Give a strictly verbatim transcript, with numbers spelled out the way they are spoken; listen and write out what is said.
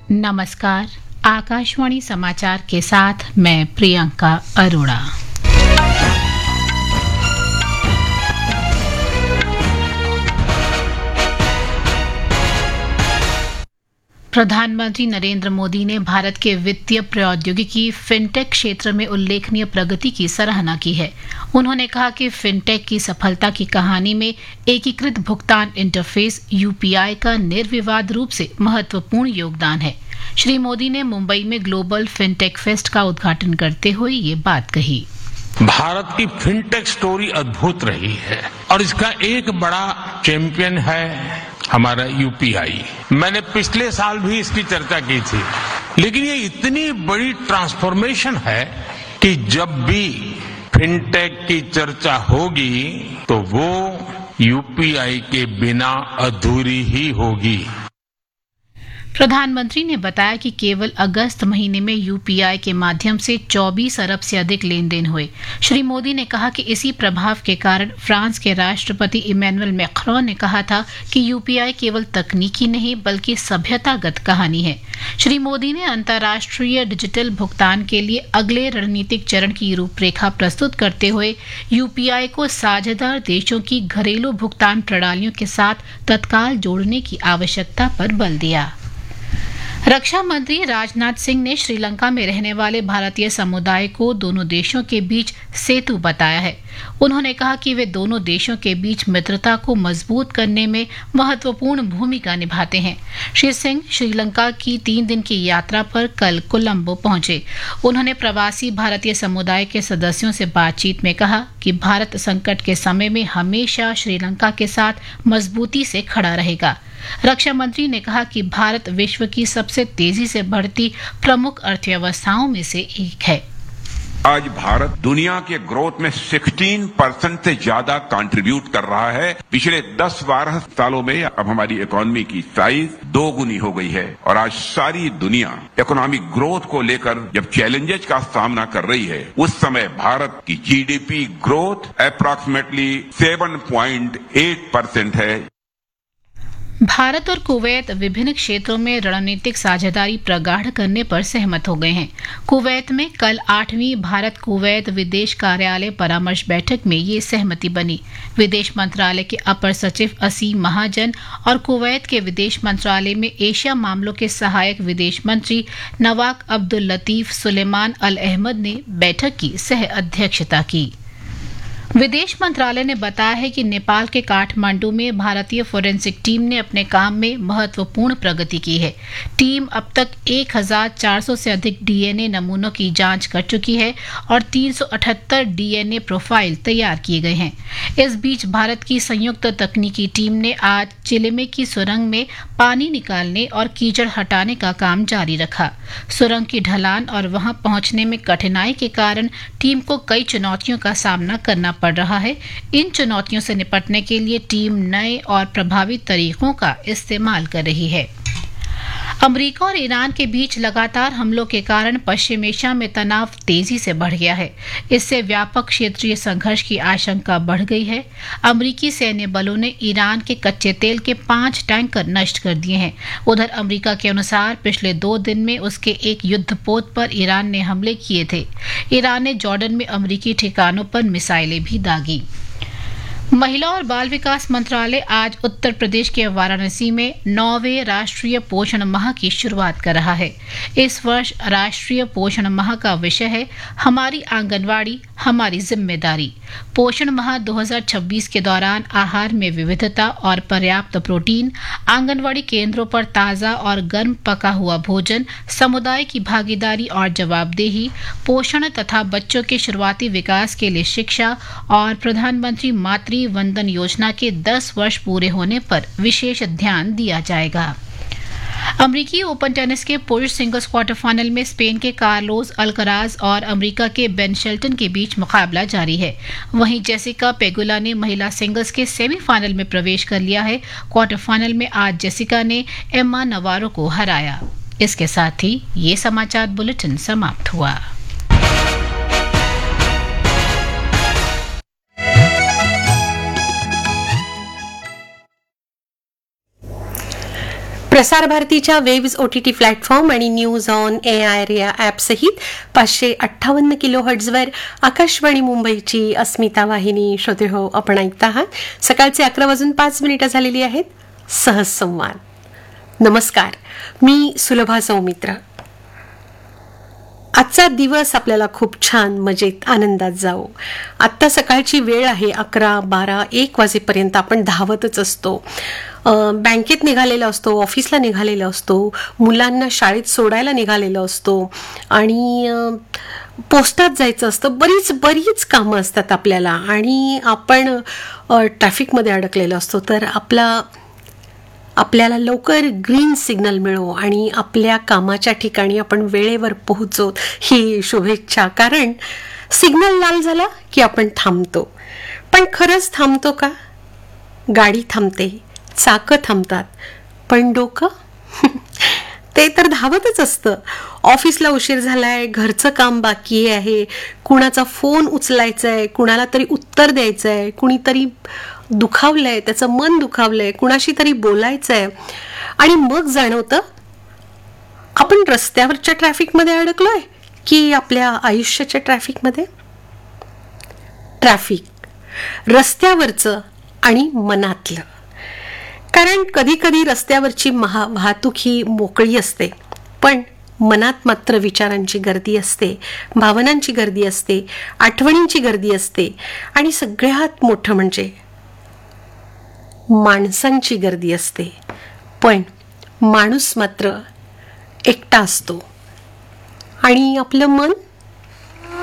नमस्कार। आकाशवाणी समाचार के साथ मैं प्रियंका अरोड़ा। प्रधानमंत्री नरेंद्र मोदी ने भारत के वित्तीय प्रौद्योगिकी फिनटेक क्षेत्र में उल्लेखनीय प्रगति की सराहना की है। उन्होंने कहा कि फिनटेक की सफलता की कहानी में एकीकृत भुगतान इंटरफेस यूपीआई का निर्विवाद रूप से महत्वपूर्ण योगदान है। श्री मोदी ने मुंबई में ग्लोबल फिनटेक फेस्ट का उद्घाटन करते हुए ये बात कही। भारत की फिनटेक स्टोरी अद्भुत रही है और इसका एक बड़ा चैंपियन है हमारा यूपीआई। मैंने पिछले साल भी इसकी चर्चा की थी, लेकिन ये इतनी बड़ी ट्रांसफॉर्मेशन है कि जब भी फिनटेक की चर्चा होगी तो वो यूपीआई के बिना अधूरी ही होगी। प्रधानमंत्री ने बताया कि केवल अगस्त महीने में यूपीआई के माध्यम से चौबीस अरब से अधिक लेन देन हुए। श्री मोदी ने कहा कि इसी प्रभाव के कारण फ्रांस के राष्ट्रपति इमैनुअल मैक्रों ने कहा था कि यूपीआई केवल तकनीकी नहीं बल्कि सभ्यतागत कहानी है। श्री मोदी ने अंतर्राष्ट्रीय डिजिटल भुगतान के लिए अगले रणनीतिक चरण की रूपरेखा प्रस्तुत करते हुए यूपीआई को साझेदार देशों की घरेलू भुगतान प्रणालियों के साथ तत्काल जोड़ने की आवश्यकता पर बल दिया। रक्षा मंत्री राजनाथ सिंह ने श्रीलंका में रहने वाले भारतीय समुदाय को दोनों देशों के बीच सेतु बताया है। उन्होंने कहा कि वे दोनों देशों के बीच मित्रता को मजबूत करने में महत्वपूर्ण भूमिका निभाते हैं। श्री सिंह श्रीलंका की तीन दिन की यात्रा पर कल कोलंबो पहुंचे। उन्होंने प्रवासी भारतीय समुदाय के सदस्यों से बातचीत में कहा कि भारत संकट के समय में हमेशा श्रीलंका के साथ मजबूती से खड़ा रहेगा। रक्षा मंत्री ने कहा कि भारत विश्व की सबसे तेजी से बढ़ती प्रमुख अर्थव्यवस्थाओं में से एक है। आज भारत दुनिया के ग्रोथ में सोलह परसेंट से ज्यादा कंट्रीब्यूट कर रहा है। पिछले दस बारह सालों में अब हमारी इकोनॉमी की साइज दो गुनी हो गई है और आज सारी दुनिया इकोनॉमिक ग्रोथ को लेकर जब चैलेंजेस का सामना कर रही है, उस समय भारत की जीडीपी ग्रोथ अप्रॉक्सीमेटली सात पॉइंट आठ परसेंट है। भारत और कुवैत विभिन्न क्षेत्रों में रणनीतिक साझेदारी प्रगाढ़ करने पर सहमत हो गए हैं। कुवैत में कल आठवीं भारत कुवैत विदेश कार्यालय परामर्श बैठक में ये सहमति बनी। विदेश मंत्रालय के अपर सचिव असीम महाजन और कुवैत के विदेश मंत्रालय में एशिया मामलों के सहायक विदेश मंत्री नवाक अब्दुल लतीफ सुलेमान अल अहमद ने बैठक की सह अध्यक्षता की। विदेश मंत्रालय ने बताया है कि नेपाल के काठमांडू में भारतीय फोरेंसिक टीम ने अपने काम में महत्वपूर्ण प्रगति की है। टीम अब तक एक हज़ार चार सौ से अधिक डीएनए नमूनों की जांच कर चुकी है और तीन सौ अठहत्तर डीएनए प्रोफाइल तैयार किए गए हैं। इस बीच भारत की संयुक्त तकनीकी टीम ने आज चिलिमे की सुरंग में पानी निकालने और कीचड़ हटाने का काम जारी रखा। सुरंग की ढलान और वहां पहुंचने में कठिनाई के कारण टीम को कई चुनौतियों का सामना करना पड़ रहा है। इन चुनौतियों से निपटने के लिए टीम नए और प्रभावी तरीकों का इस्तेमाल कर रही है। अमेरिका और ईरान के बीच लगातार हमलों के कारण पश्चिम एशिया में तनाव तेजी से बढ़ गया है। इससे व्यापक क्षेत्रीय संघर्ष की आशंका बढ़ गई है। अमेरिकी सैन्य बलों ने ईरान के कच्चे तेल के पांच टैंकर नष्ट कर दिए हैं। उधर अमेरिका के अनुसार पिछले दो दिन में उसके एक युद्धपोत पर ईरान ने हमले किए थे। ईरान ने जॉर्डन में अमेरिकी ठिकानों पर मिसाइलें भी दागी। महिला और बाल विकास मंत्रालय आज उत्तर प्रदेश के वाराणसी में नौवें राष्ट्रीय पोषण माह की शुरुआत कर रहा है। इस वर्ष राष्ट्रीय पोषण माह का विषय है हमारी आंगनवाड़ी हमारी जिम्मेदारी। पोषण माह दो हज़ार छब्बीस के दौरान आहार में विविधता और पर्याप्त प्रोटीन, आंगनवाड़ी केंद्रों पर ताज़ा और गर्म पका हुआ भोजन, समुदाय की भागीदारी और जवाबदेही, पोषण तथा बच्चों के शुरुआती विकास के लिए शिक्षा और प्रधानमंत्री मातृ वंदन योजना के दस वर्ष पूरे होने पर विशेष ध्यान दिया जाएगा। अमेरिकी ओपन टेनिस के पुरुष सिंगल्स क्वार्टर फाइनल में स्पेन के कार्लोस अल्कराज और अमेरिका के बेन शेल्टन के बीच मुकाबला जारी है। वहीं जेसिका पेगुला ने महिला सिंगल्स के सेमीफाइनल में प्रवेश कर लिया है। क्वार्टर फाइनल में आज जेसिका ने एम्मा नवारो को हराया। इसके साथ ही ये समाचार बुलेटिन समाप्त हुआ। प्रसार भारतीच्या waves O T T platform आणि न्यूज ऑन ए आय या ॲपसहित पाचशे अठ्ठावन्न किलो हर्ट्झवर आकाशवाणी मुंबईची अस्मिता वाहिनी श्रोते हो आपण ऐकता आहात. सकाळचे अकरा वाजून पाच मिनिटं झालेली आहेत. सहज संवाद. नमस्कार, मी सुलभा सौमित्र. आजचा दिवस आपल्याला खूप छान मजेत आनंदात जाओ. आत्ता सकाळची वेळ आहे अकरा बारा एक वाजेपर्यंत आपण धावतच असतो. बँकेत निघालेला असतो, ऑफिसला निघालेला असतो, मुलांना शाळेत सोडायला निघालेलो असतो आणि पोस्टात जायचं असतं. बरीच बरीच कामं असतात आपल्याला आणि आपण ट्रॅफिकमध्ये अडकलेलो असतो. तर आपला आपल्याला लवकर ग्रीन सिग्नल मिळो आणि आपल्या कामाच्या ठिकाणी आपण वेळेवर पोहोचो ही शुभेच्छा. कारण सिग्नल लाल झाला की आपण थांबतो, पण खरंच थांबतो का? गाडी थांबते, चाकं थांबतात, पण डोकं ते तर धावतच असतं. ऑफिसला उशीर झालाय, घरचं काम बाकी आहे, कुणाचा फोन उचलायचा आहे, कुणाला तरी उत्तर द्यायचं आहे, कुणीतरी दुखावलंय, त्याचं मन दुखावलंय, कुणाशी तरी बोलायचं आहे आणि मग जाणवतं आपण रस्त्यावरच्या ट्रॅफिकमध्ये अडकलोय की आपल्या आयुष्याच्या ट्रॅफिकमध्ये. ट्रॅफिक रस्त्यावरचं आणि मनातलं. कारण कधी कधी रस्त्यावरची महा वाहतूक ही मोकळी असते, पण मनात मात्र विचारांची गर्दी असते, भावनांची गर्दी असते, आठवणींची गर्दी असते आणि सगळ्यात मोठं म्हणजे माणसांची गर्दी असते. पण माणूस मात्र एकटा असतो आणि आपलं मन